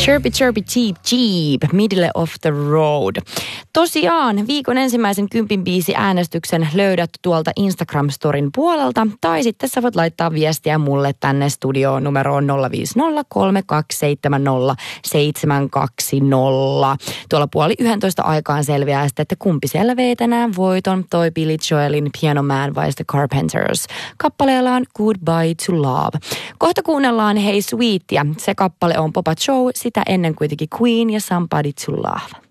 Chirpy chirpy cheep cheep, middle of the road. Tosiaan viikon ensimmäisen 10 biisi äänestyksen löydät tuolta Instagram-storin puolelta. Tai sitten sä voit laittaa viestiä mulle tänne studioon numeroon 05032707720. Tuolla 10:30 aikaan selviää sitten, että kumpi siellä vei tänään voiton. Toi Billy Joelin Piano Man vai The Carpenters. Kappaleellaan Goodbye to Love. Kohta kuunnellaan Hey Sweetia. Se kappale on Papa Joe, sitä ennen kuitenkin Queen ja Somebody to Love.